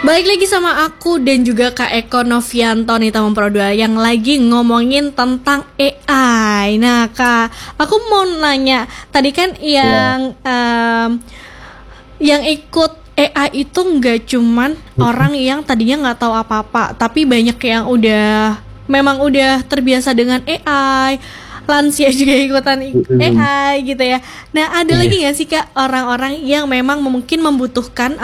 Balik lagi sama aku dan juga Kak Eko Novianto nih teman Pro 2 yang lagi ngomongin tentang AI. Nah Kak, aku mau nanya, tadi kan yang ikut AI itu nggak cuman orang yang tadinya nggak tahu apa-apa, tapi banyak yang memang udah terbiasa dengan AI, lansia juga ikutan AI gitu ya. Nah ada lagi nggak sih Kak orang-orang yang memang mungkin membutuhkan